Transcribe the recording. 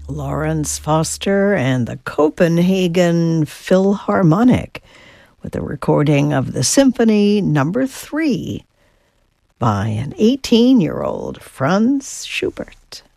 Lawrence Foster and the Copenhagen Philharmonic with a recording of the Symphony No. 3 by an 18-year-old Franz Schubert.